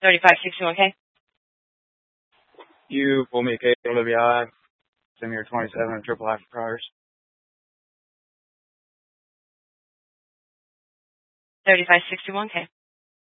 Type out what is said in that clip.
3561K. You pull me a K, WI. Send me your 27 and triple I for priors. 3561K.